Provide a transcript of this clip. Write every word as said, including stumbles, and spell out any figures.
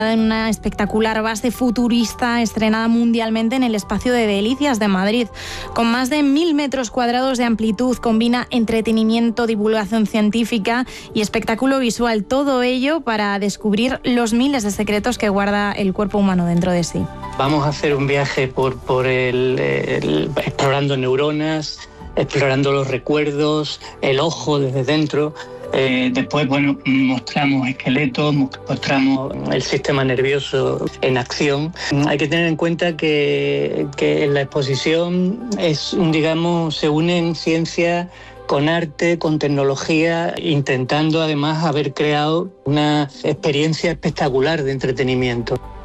en una espectacular base futurista estrenada mundialmente en el Espacio de Delicias de Madrid. Con más de mil metros cuadrados de amplitud, combina entretenimiento, divulgación científica y espectáculo visual. Todo ello para descubrir los miles de secretos que guarda el cuerpo humano dentro de sí. Vamos a hacer un viaje por, por el, el, explorando neuronas, explorando los recuerdos, el ojo desde dentro. Eh, después, bueno, mostramos esqueletos, mostramos el sistema nervioso en acción. Hay que tener en cuenta que, que en la exposición es, digamos, se unen ciencia con arte, con tecnología, intentando además haber creado una experiencia espectacular de entretenimiento.